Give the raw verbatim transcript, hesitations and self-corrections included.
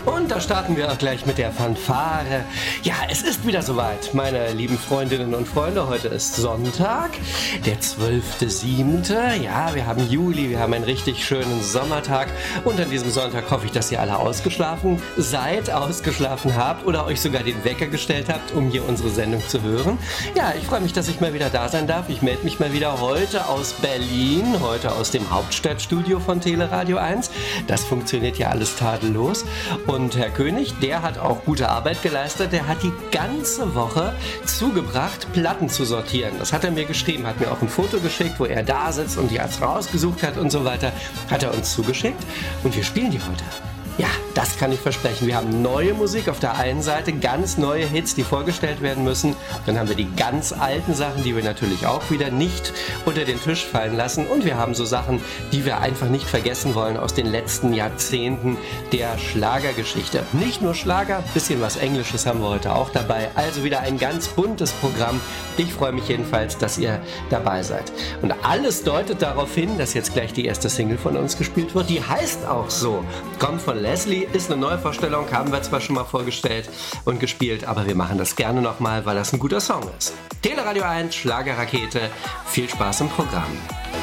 Und da starten wir auch gleich mit der Fanfare. Ja, es ist wieder soweit, meine lieben Freundinnen und Freunde. Heute ist Sonntag, der zwölfte siebte Ja, wir haben Juli, wir haben einen richtig schönen Sommertag. Und an diesem Sonntag hoffe ich, dass ihr alle ausgeschlafen seid, ausgeschlafen habt oder euch sogar den Wecker gestellt habt, um hier unsere Sendung zu hören. Ja, ich freue mich, dass ich mal wieder da sein darf. Ich melde mich mal wieder heute aus Berlin, heute aus dem Hauptstadtstudio von Teleradio eins. Das funktioniert ja alles tadellos. Und Herr König, der hat auch gute Arbeit geleistet. Der hat die ganze Woche zugebracht, Platten zu sortieren. Das hat er mir geschrieben, hat mir auch ein Foto geschickt, wo er da sitzt und die jetzt rausgesucht hat und so weiter. Hat er uns zugeschickt und wir spielen die heute. Ja, das kann ich versprechen. Wir haben neue Musik auf der einen Seite, ganz neue Hits, die vorgestellt werden müssen. Dann haben wir die ganz alten Sachen, die wir natürlich auch wieder nicht unter den Tisch fallen lassen. Und wir haben so Sachen, die wir einfach nicht vergessen wollen aus den letzten Jahrzehnten der Schlagergeschichte. Nicht nur Schlager, bisschen was Englisches haben wir heute auch dabei. Also wieder ein ganz buntes Programm. Ich freue mich jedenfalls, dass ihr dabei seid. Und alles deutet darauf hin, dass jetzt gleich die erste Single von uns gespielt wird. Die heißt auch so. Kommt von Leslie, ist eine Neuvorstellung, haben wir zwar schon mal vorgestellt und gespielt, aber wir machen das gerne nochmal, weil das ein guter Song ist. Teleradio eins, Schlagerrakete, viel Spaß im Programm.